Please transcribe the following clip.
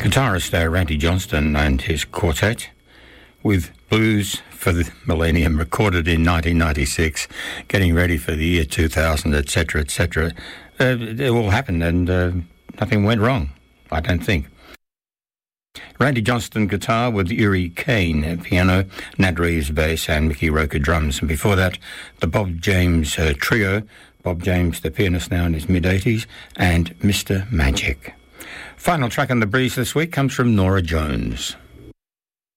Guitarist Randy Johnston and his quartet with Blues for the Millennium, recorded in 1996, getting ready for the year 2000, etc., etc. It all happened and nothing went wrong, I don't think. Randy Johnston guitar with Uri Kane piano, Nat Reeves bass and Mickey Roker drums. And before that, the Bob James trio, Bob James, the pianist now in his mid-80s, and Mr. Magic. Final track on The Breeze this week comes from Norah Jones.